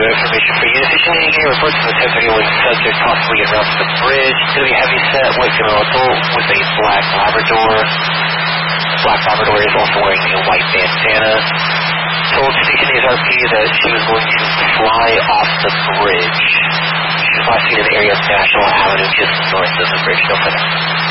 radio information for you. Fishing reports from the 1031 subject possibly en route to the bridge. It's going to be heavy set, white female adult with a black Labrador. Black Labrador is also wearing a white bandana. Told Station RP that she was going to fly off the bridge. She was last seen in the area of National Avenue just north of the bridge. No further.